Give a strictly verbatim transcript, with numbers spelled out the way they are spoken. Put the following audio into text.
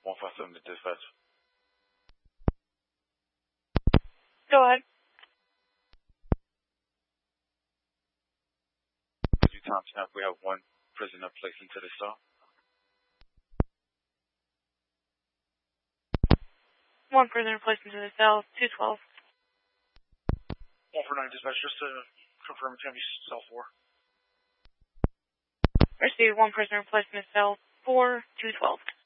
one five seven to dispatch. Go ahead. Could you time stamp? We have one prisoner placed into the cell. One prisoner placed into the cell, two twelve. one four nine dispatch, just to confirm it's going to be cell four. Received, one prisoner placed in the cell, four two twelve.